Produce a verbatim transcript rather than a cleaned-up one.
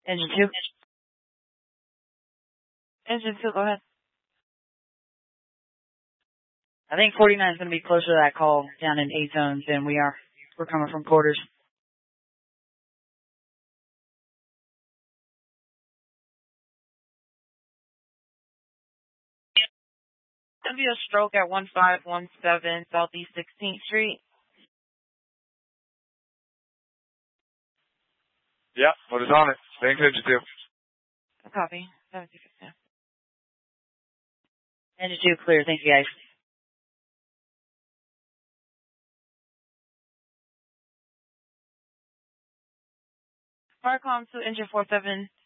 Engine two. Engine two, go ahead. I think forty-nine is going to be closer to that call down in eight zones than we are. We're coming from quarters. Going to be a stroke at one five one seven Southeast sixteenth Street. Yeah, what is on it? Thanks, Engine two. Copy. Engine two clear. Thank you, guys. Farcom to engine four seven